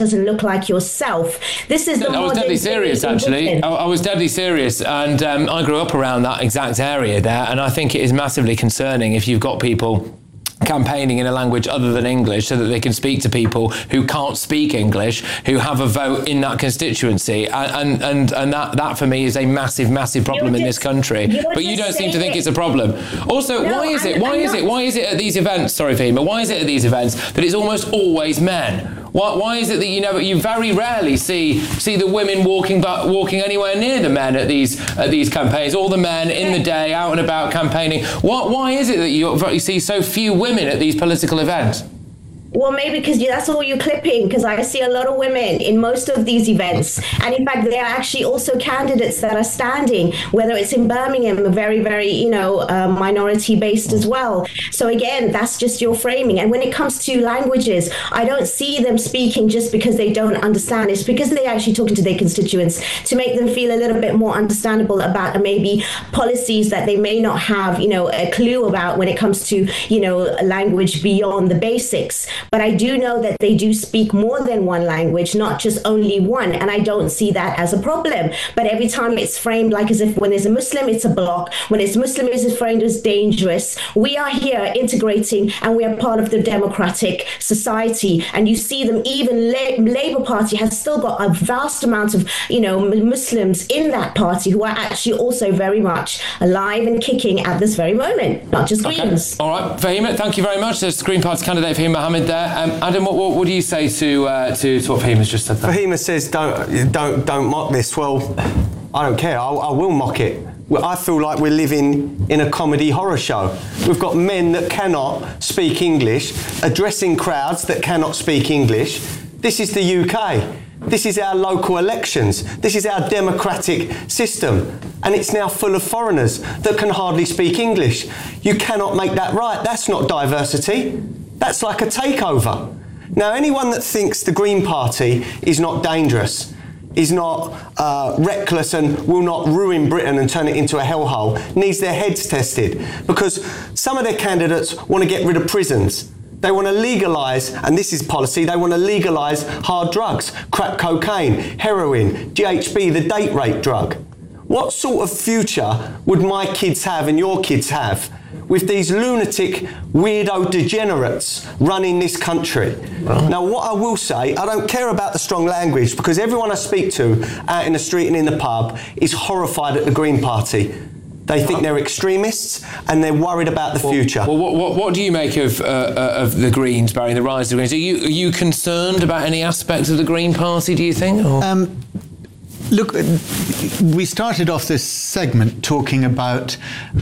doesn't look like yourself. This is I was deadly serious, actually. I was deadly serious, and I grew up around that exact area there, and I think it is massively concerning if you've got people campaigning in a language other than English so that they can speak to people who can't speak English, who have a vote in that constituency. And that for me is a massive problem in this country. But you don't seem to think it's a problem. Also, why is it at these events, sorry Fahima, why is it at these events that it's almost always men? Why is it that you very rarely see the women walking anywhere near the men at these campaigns? All the men in the day out and about campaigning. Why is it that you see so few women at these political events? Well, maybe because that's all you're clipping, because I see a lot of women in most of these events. And in fact, there are actually also candidates that are standing, whether it's in Birmingham, very, very, minority based as well. So again, that's just your framing. And when it comes to languages, I don't see them speaking just because they don't understand. It's because they're actually talking to their constituents to make them feel a little bit more understandable about maybe policies that they may not have, a clue about when it comes to, language beyond the basics. But I do know that they do speak more than one language, not just only one. And I don't see that as a problem. But every time it's framed like as if when there's a Muslim, it's a block. When it's Muslim, it's framed as dangerous. We are here integrating and we are part of the democratic society. And you see them, even Labour Party has still got a vast amount of, Muslims in that party who are actually also very much alive and kicking at this very moment, not just Greens. All right, Fahima, thank you very much. There's the Green Party candidate Fahima Mohammed there. Adam, what do you say to what Fahima's just said there? Fahima says don't mock this. Well, I don't care. I will mock it. I feel like we're living in a comedy horror show. We've got men that cannot speak English, addressing crowds that cannot speak English. This is the UK. This is our local elections. This is our democratic system. And it's now full of foreigners that can hardly speak English. You cannot make that right. That's not diversity. That's like a takeover. Now, anyone that thinks the Green Party is not dangerous, is not reckless and will not ruin Britain and turn it into a hellhole, needs their heads tested. Because some of their candidates want to get rid of prisons. They want to legalise, and this is policy, they want to legalise hard drugs, crack cocaine, heroin, GHB, the date rape drug. What sort of future would my kids have and your kids have with these lunatic, weirdo degenerates running this country? Now, what I will say, I don't care about the strong language, because everyone I speak to out in the street and in the pub is horrified at the Green Party. They think they're extremists and they're worried about the future. Well, what do you make of the Greens, Barry, the rise of the Greens? Are you concerned about any aspects of the Green Party, do you think? Look, we started off this segment talking about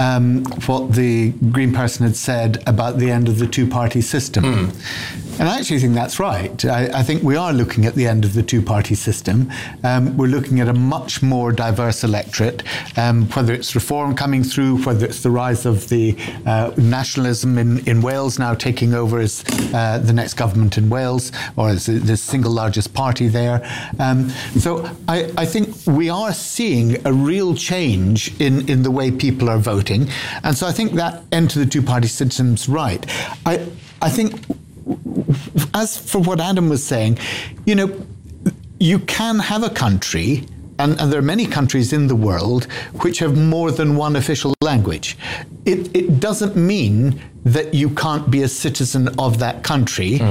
what the Green person had said about the end of the two-party system. And I actually think that's right. I think we are looking at the end of the two-party system. We're looking at a much more diverse electorate, whether it's reform coming through, whether it's the rise of the nationalism in Wales now taking over as the next government in Wales, or as the single largest party there. So I think we are seeing a real change in the way people are voting. And so I think that end to the two-party system's right. I think, as for what Adam was saying, you can have a country, and there are many countries in the world which have more than one official language. It doesn't mean that you can't be a citizen of that country.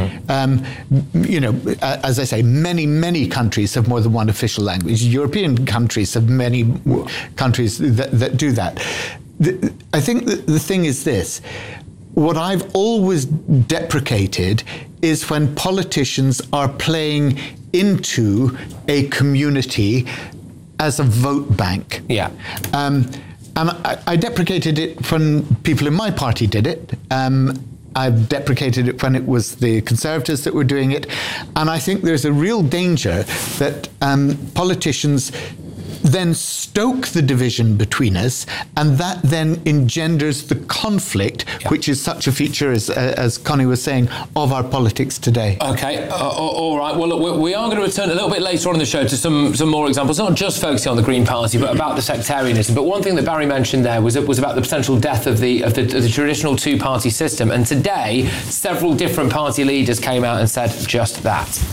As I say, many countries have more than one official language. European countries have many countries that do that. I think the thing is this. What I've always deprecated is when politicians are playing into a community as a vote bank. Yeah. And I deprecated it when people in my party did it. I've deprecated it when it was the Conservatives that were doing it. And I think there's a real danger that politicians then stoke the division between us, and that then engenders the conflict, which is such a feature, as Connie was saying, of our politics today. Okay, all right. Well, look, we are going to return a little bit later on in the show to some more examples, not just focusing on the Green Party, but about the sectarianism. But one thing that Barry mentioned there was about the potential death of the traditional two-party system. And today, several different party leaders came out and said just that.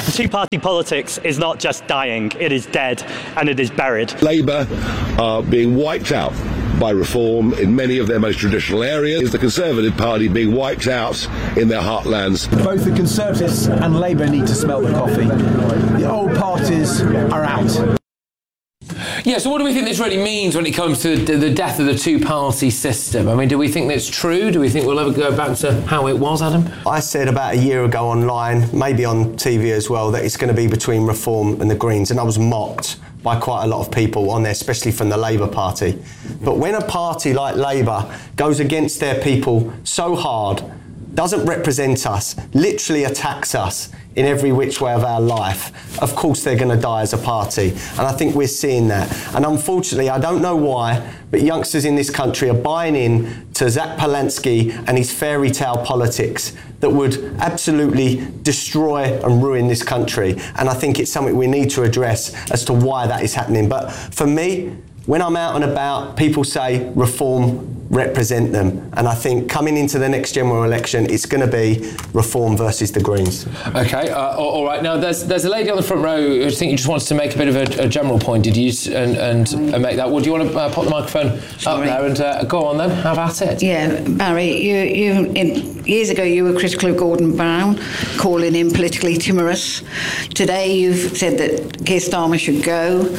Two-party politics is not just dying, it is dead and it is buried. Labour are being wiped out by reform in many of their most traditional areas. The Conservative Party being wiped out in their heartlands. Both the Conservatives and Labour need to smell the coffee. The old parties are out. Yeah, so what do we think this really means when it comes to the death of the two-party system? I mean, do we think that's true? Do we think we'll ever go back to how it was, Adam? I said about a year ago online, maybe on TV as well, that it's going to be between Reform and the Greens, and I was mocked by quite a lot of people on there, especially from the Labour Party. But when a party like Labour goes against their people so hard, doesn't represent us, literally attacks us in every which way of our life, of course they're going to die as a party. And I think we're seeing that. And unfortunately, I don't know why, but youngsters in this country are buying in to Zach Polansky and his fairy tale politics that would absolutely destroy and ruin this country. And I think it's something we need to address as to why that is happening. But for me, when I'm out and about, people say Reform represent them. And I think coming into the next general election, it's going to be Reform versus the Greens. OK, all right. Now, there's a lady on the front row who I think just wants to make a bit of a general point. Did you and make that? Well, do you want to pop the microphone up there and go on then? Have at it. Yeah, Barry, years ago you were critical of Gordon Brown, calling him politically timorous. Today you've said that Keir Starmer should go,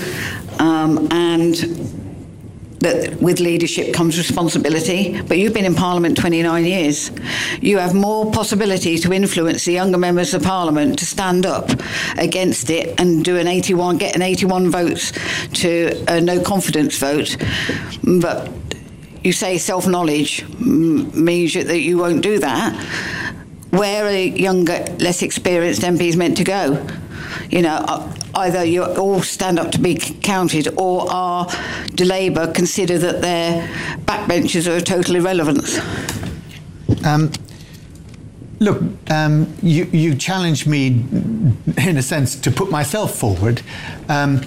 and that with leadership comes responsibility, but you've been in Parliament 29 years. You have more possibility to influence the younger members of Parliament to stand up against it and do get an 81 votes to a no confidence vote. But you say self-knowledge means that you won't do that. Where are younger, less experienced MPs meant to go? You know, either you all stand up to be counted, or do Labour consider that their backbenchers are total irrelevance? Look, you challenge me, in a sense, to put myself forward. No.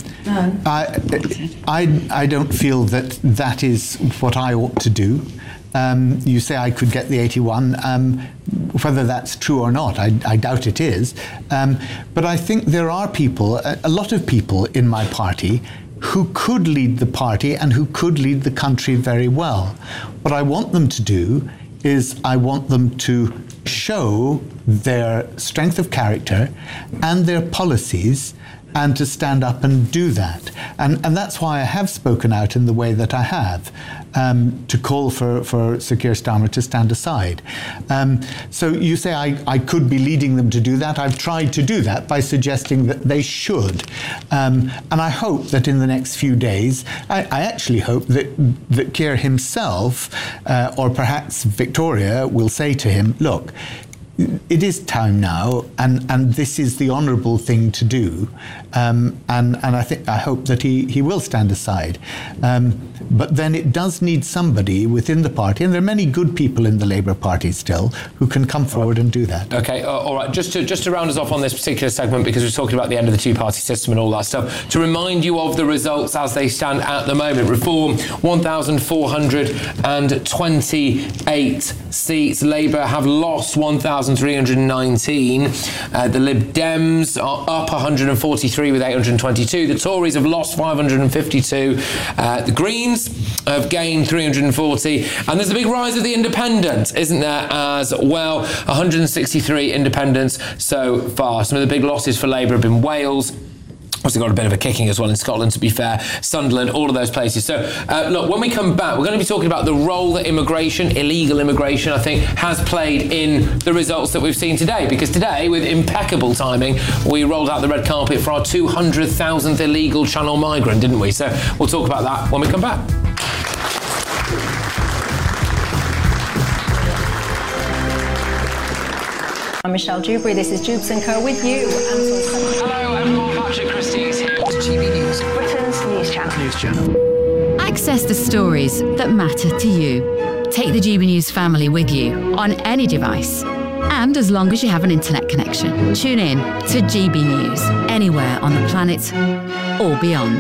I don't feel that is what I ought to do. You say I could get the 81. Whether that's true or not, I doubt it is. But I think there are people, a lot of people in my party, who could lead the party and who could lead the country very well. What I want them to do is I want them to show their strength of character and their policies, and to stand up and do that. And that's why I have spoken out in the way that I have, to call for Sir Keir Starmer to stand aside. So you say I could be leading them to do that. I've tried to do that by suggesting that they should. And I hope that in the next few days, I actually hope that Keir himself, or perhaps Victoria, will say to him, look, it is time now, and this is the honourable thing to do, and I hope that he will stand aside. But then it does need somebody within the party, and there are many good people in the Labour Party still who can come forward and do that. Okay, all right. Just to round us off on this particular segment, because we're talking about the end of the two-party system and all that stuff. To remind you of the results as they stand at the moment: Reform 1,428 seats. Labour have lost 1,319. The Lib Dems are up 143 with 822. The Tories have lost 552. The Greens have gained 340. And there's a big rise of the Independents, isn't there, as well? 163 Independents so far. Some of the big losses for Labour have been Wales. Also got a bit of a kicking as well in Scotland, to be fair. Sunderland, all of those places. So, look, when we come back, we're going to be talking about the role that illegal immigration, I think, has played in the results that we've seen today. Because today, with impeccable timing, we rolled out the red carpet for our 200,000th illegal Channel migrant, didn't we? So we'll talk about that when we come back. I'm Michelle Dewberry. This is Jubes & Co. with you. Hello, everyone. Patrick Christie is here to GB News, Britain's news channel. Access the stories that matter to you. Take the GB News family with you on any device. And as long as you have an internet connection, tune in to GB News anywhere on the planet or beyond.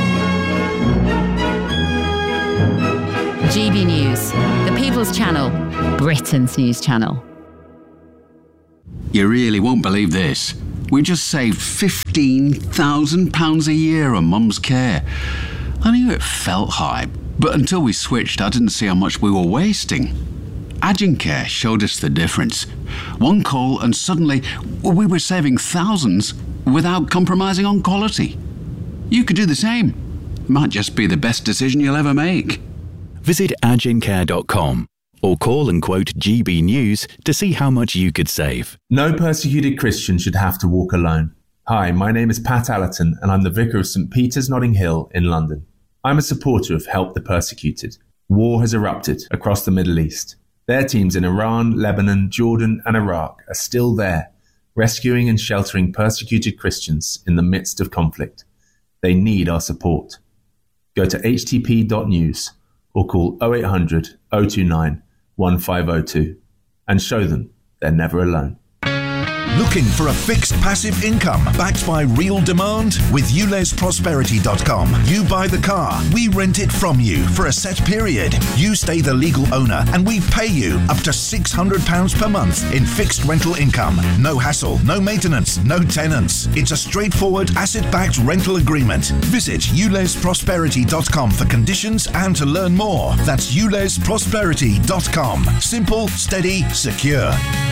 GB News, the People's Channel, Britain's news channel. You really won't believe this. We just saved £15,000 a year on Mum's care. I knew it felt high, but until we switched, I didn't see how much we were wasting. Agencare showed us the difference. One call and suddenly we were saving thousands without compromising on quality. You could do the same. It might just be the best decision you'll ever make. Visit agencare.com or call and quote GB News to see how much you could save. No persecuted Christian should have to walk alone. Hi, my name is Pat Allerton and I'm the Vicar of St Peter's Notting Hill in London. I'm a supporter of Help the Persecuted. War has erupted across the Middle East. Their teams in Iran, Lebanon, Jordan and Iraq are still there, rescuing and sheltering persecuted Christians in the midst of conflict. They need our support. Go to htp.news or call 0800 029 1502 and show them they're never alone. Looking for a fixed passive income backed by real demand? With ulesprosperity.com, you buy the car, we rent it from you for a set period. You stay the legal owner and we pay you up to £600 per month in fixed rental income. No hassle, no maintenance, no tenants. It's a straightforward asset-backed rental agreement. Visit ulesprosperity.com for conditions and to learn more. That's ulesprosperity.com. Simple, steady, secure.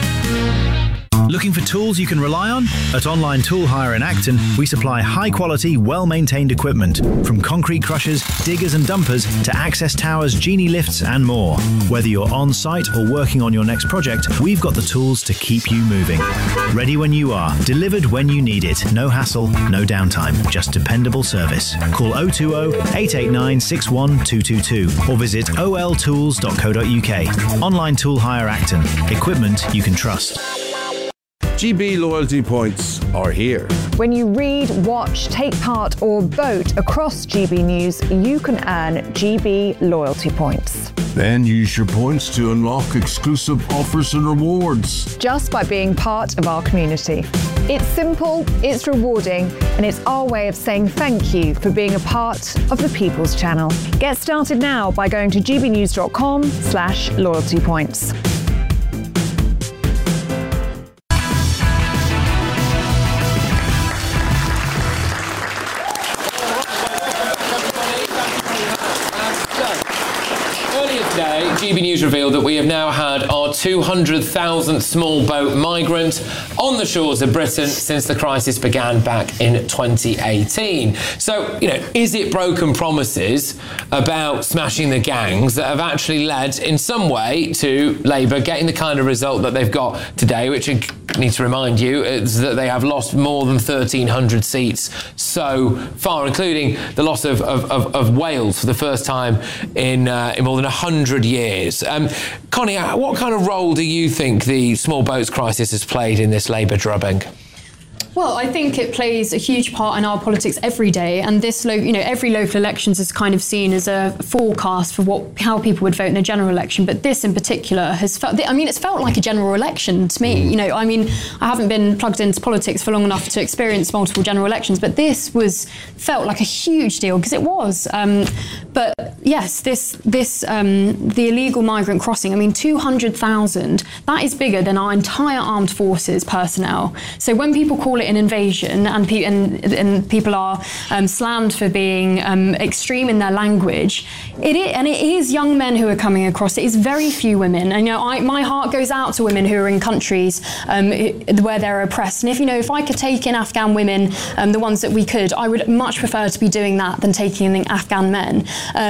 Looking for tools you can rely on? At Online Tool Hire in Acton, we supply high-quality, well-maintained equipment, from concrete crushers, diggers and dumpers to access towers, genie lifts and more. Whether you're on-site or working on your next project, we've got the tools to keep you moving. Ready when you are, delivered when you need it. No hassle, no downtime, just dependable service. Call 020 889 61222 or visit oltools.co.uk. Online Tool Hire Acton. Equipment you can trust. GB loyalty points are here. When you read, watch, take part or vote across GB News, you can earn GB loyalty points. Then use your points to unlock exclusive offers and rewards. Just by being part of our community. It's simple, it's rewarding, and it's our way of saying thank you for being a part of the People's Channel. Get started now by going to gbnews.com/loyalty points. GB News revealed that we have now had our 200,000th small boat migrant on the shores of Britain since the crisis began back in 2018. So, is it broken promises about smashing the gangs that have actually led in some way to Labour getting the kind of result that they've got today, which I need to remind you is that they have lost more than 1,300 seats so far, including the loss of Wales for the first time in more than 100 years. Connie, what kind of role do you think the small boats crisis has played in this Labour drubbing? Well, I think it plays a huge part in our politics every day, and this, every local elections is kind of seen as a forecast for how people would vote in a general election. But this, in particular, has felt. It's felt like a general election to me. I haven't been plugged into politics for long enough to experience multiple general elections, but this felt like a huge deal because it was. But yes, the illegal migrant crossing. 200,000. That is bigger than our entire armed forces personnel. So when people call it an invasion and people are slammed for being extreme in their language, it is young men who are coming across. It is very few women. And my heart goes out to women who are in countries where they're oppressed. And if I could take in Afghan women, the ones that we could, I would much prefer to be doing that than taking in Afghan men.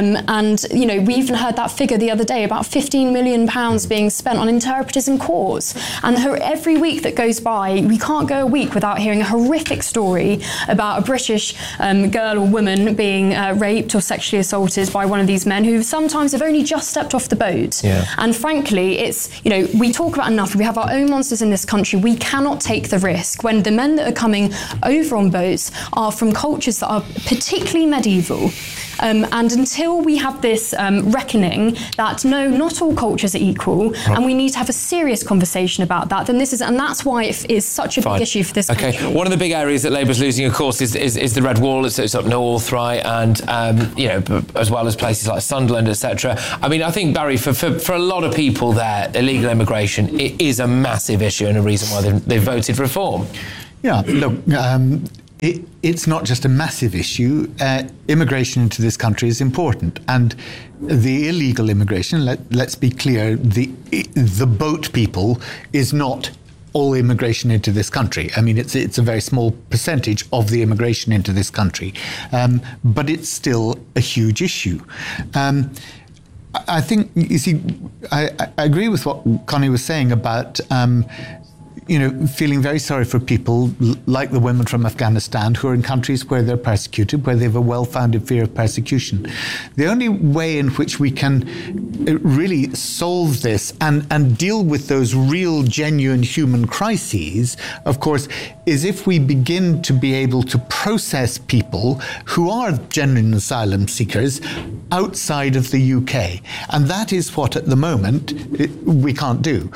We even heard that figure the other day about £15 million being spent on interpreters in courts. And every week that goes by, we can't go a week without hearing a horrific story about a British girl or woman being raped or sexually assaulted by one of these men who sometimes have only just stepped off the boat. Yeah. And frankly, it's, we talk about enough. We have our own monsters in this country. We cannot take the risk when the men that are coming over on boats are from cultures that are particularly medieval. And until we have this reckoning that no, not all cultures are equal, and we need to have a serious conversation about that, then and that's why it is such a big issue for this country. Okay, one of the big areas that Labour's losing, of course, is the Red Wall. It's up north, right, and as well as places like Sunderland, etc. I think, Barry, for a lot of people there, illegal immigration, it is a massive issue and a reason why they've voted for reform. Yeah, look, it's not just a massive issue. Immigration into this country is important, and the illegal immigration, let's be clear, the boat people is not all immigration into this country. I mean, it's a very small percentage of the immigration into this country, but it's still a huge issue. I think, you see, I agree with what Connie was saying about feeling very sorry for people like the women from Afghanistan who are in countries where they're persecuted, where they have a well-founded fear of persecution. The only way in which we can really solve this and deal with those real, genuine human crises, of course, is if we begin to be able to process people who are genuine asylum seekers outside of the UK. And that is what, at the moment, we can't do.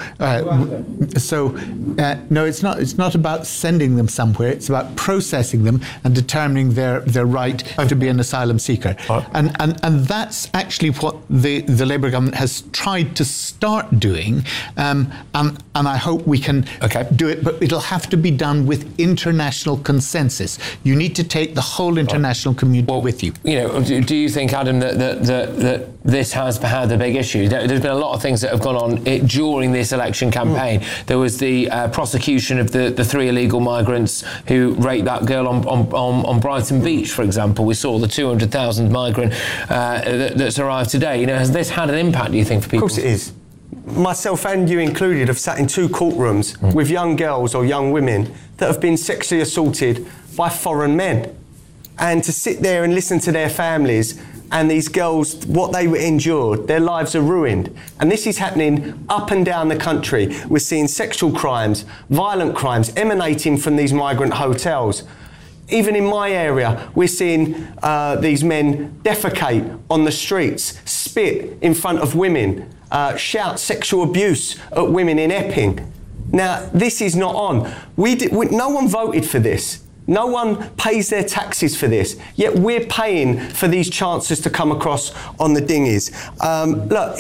No, it's not about sending them somewhere. It's about processing them and determining their right to be an asylum seeker. And that's actually what the Labour government has tried to start doing. And I hope we can do it, but it'll have to be done with international consensus. You need to take the whole international community with you. Do you think, Adam, that this has had a big issue? There's been a lot of things that have gone on during this election campaign. There was the prosecution of the 3 illegal migrants who raped that girl on Brighton Beach, for example. We saw the 200,000 migrant that's arrived today. Has this had an impact, do you think, for people? Of course it is. Myself and you included have sat in 2 courtrooms with young girls or young women that have been sexually assaulted by foreign men. And to sit there and listen to their families and these girls, what they endured, their lives are ruined. And this is happening up and down the country. We're seeing sexual crimes, violent crimes emanating from these migrant hotels. Even in my area, we're seeing these men defecate on the streets, spit in front of women, shout sexual abuse at women in Epping. Now, this is not on. No one voted for this. No one pays their taxes for this, yet we're paying for these chances to come across on the dinghies. Look,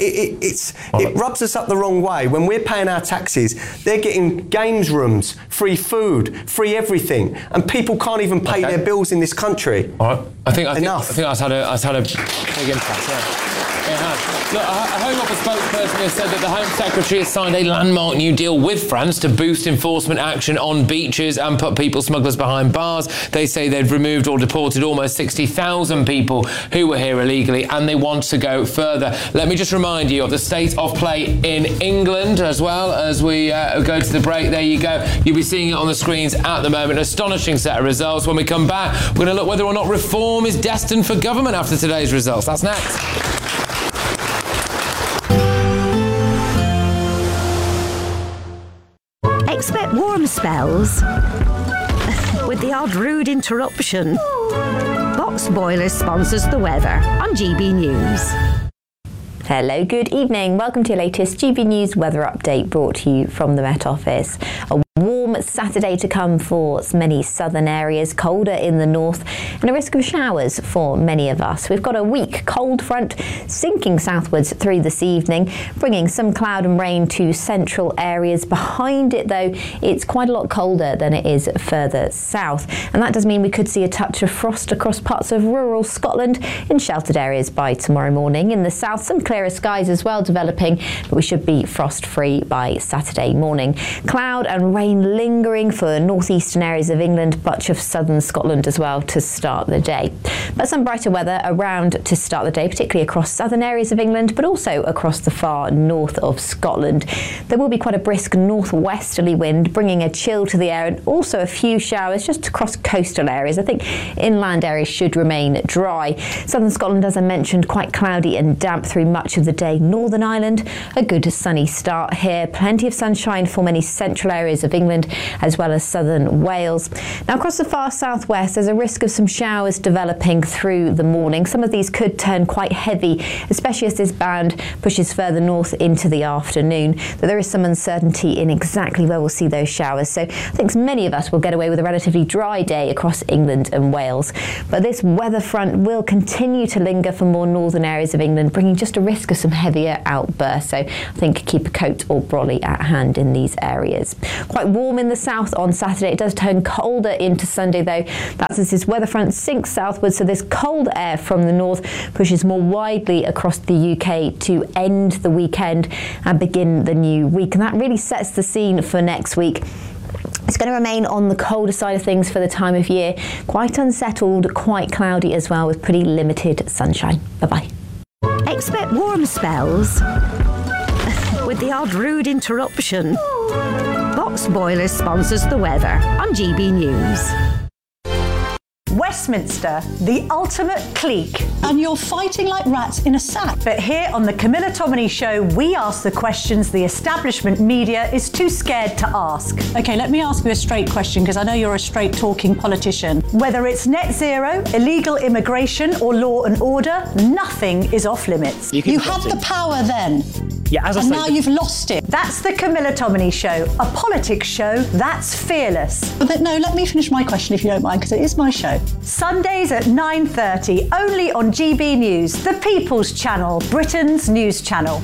it rubs us up the wrong way. When we're paying our taxes, they're getting games rooms, free food, free everything, and people can't even pay their bills in this country. All right. I think that's had a big impact. Yeah. It has. Look, a Home Office spokesperson has said that the Home Secretary has signed a landmark new deal with France to boost enforcement action on beaches and put people smugglers behind bars. They say they've removed or deported almost 60,000 people who were here illegally, and they want to go further. Let me just remind you of the state of play in England as well as we go to the break. There you go. You'll be seeing it on the screens at the moment. An astonishing set of results. When we come back, we're going to look whether or not reform is destined for government after today's results. That's next. Expect warm spells with the odd rude interruption. Box Boilers sponsors the weather on GB News. Hello, good evening. Welcome to your latest GB News weather update brought to you from the Met Office. A warm Saturday to come for many southern areas, colder in the north and a risk of showers for many of us. We've got a weak cold front sinking southwards through this evening, bringing some cloud and rain to central areas. Behind it though, it's quite a lot colder than it is further south, and that does mean we could see a touch of frost across parts of rural Scotland in sheltered areas by tomorrow morning. In the south, some clearer skies as well developing, but we should be frost free by Saturday morning. Cloud and rain lingering for northeastern areas of England, much of southern Scotland as well to start the day. But some brighter weather around to start the day, particularly across southern areas of England, but also across the far north of Scotland. There will be quite a brisk northwesterly wind, bringing a chill to the air, and also a few showers just across coastal areas. I think inland areas should remain dry. Southern Scotland, as I mentioned, quite cloudy and damp through much of the day. Northern Ireland, a good sunny start here. Plenty of sunshine for many central areas of England as well as southern Wales. Now across the far southwest, there's a risk of some showers developing through the morning. Some of these could turn quite heavy, especially as this band pushes further north into the afternoon. But there is some uncertainty in exactly where we'll see those showers. So I think many of us will get away with a relatively dry day across England and Wales. But this weather front will continue to linger for more northern areas of England, bringing just a risk of some heavier outbursts. So I think keep a coat or brolly at hand in these areas. Quite Quite warm in the south on Saturday. It does turn colder into Sunday, though. That's as this weather front sinks southwards, so this cold air from the north pushes more widely across the UK to end the weekend and begin the new week. And that really sets the scene for next week. It's going to remain on the colder side of things for the time of year. Quite unsettled, quite cloudy as well, with pretty limited sunshine. Bye-bye. Expect warm spells with the odd rude interruption. Box Boilers sponsors the weather on GB News. Westminster, the ultimate clique. And you're fighting like rats in a sack. But here on the Camilla Tominey Show, we ask the questions the establishment media is too scared to ask. OK, let me ask you a straight question, because I know you're a straight-talking politician. Whether it's net zero, illegal immigration or law and order, nothing is off-limits. You had the power then. Yeah, as I and say, now you've lost it. That's the Camilla Tominey Show, a politics show that's fearless. But no, let me finish my question if you don't mind, because it is my show. Sundays at 9:30, only on GB News, the People's Channel, Britain's news channel.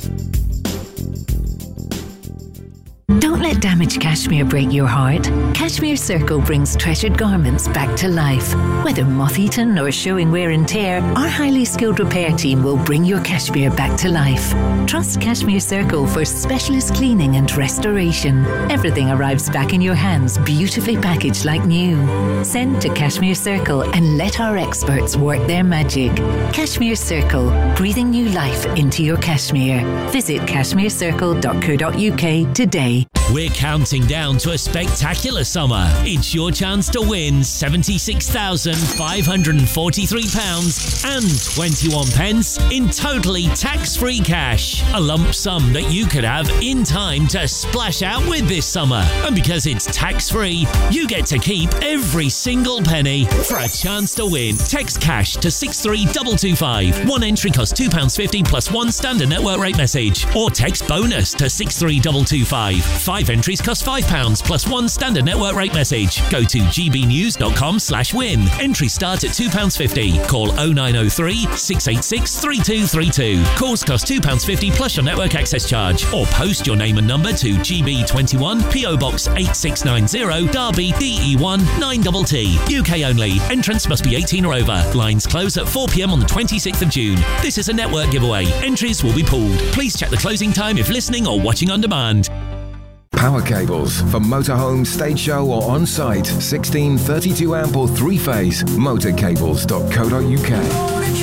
Don't let damaged cashmere break your heart. Cashmere Circle brings treasured garments back to life. Whether moth-eaten or showing wear and tear, our highly skilled repair team will bring your cashmere back to life. Trust Cashmere Circle for specialist cleaning and restoration. Everything arrives back in your hands, beautifully packaged like new. Send to Cashmere Circle and let our experts work their magic. Cashmere Circle, breathing new life into your cashmere. Visit cashmerecircle.co.uk today. We're counting down to a spectacular summer. It's your chance to win £76,543 and 21 pence in totally tax-free cash. A lump sum that you could have in time to splash out with this summer. And because it's tax-free, you get to keep every single penny. For a chance to win, text cash to 63225. One entry costs £2.50 plus one standard network rate message. Or text bonus to 63225. 5 entries cost £5 plus one standard network rate message. Go to gbnews.com/win. Entries start at £2.50. Call 0903 686 3232. Calls cost £2.50 plus your network access charge. Or post your name and number to GB21 PO Box 8690 Derby DE1 9TT. UK only. Entrance must be 18 or over. Lines close at 4 p.m. on the 26th of June. This is a network giveaway. Entries will be pooled. Please check the closing time if listening or watching on demand. Power cables for motorhome, stage show or on-site. 16, 32 amp or 3-phase. Motorcables.co.uk.